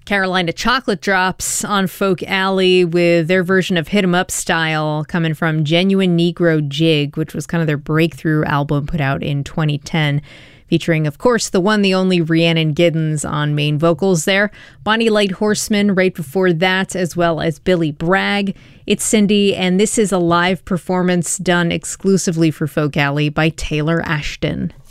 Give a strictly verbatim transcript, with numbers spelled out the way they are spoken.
Carolina Chocolate Drops on Folk Alley with their version of Hit 'em Up Style coming from Genuine Negro Jig, which was kind of their breakthrough album put out in twenty ten. Featuring, of course, the one, the only Rhiannon Giddens on main vocals there. Bonnie Light Horseman right before that, as well as Billy Bragg. It's Cindy, and this is a live performance done exclusively for Folk Alley by Taylor Ashton.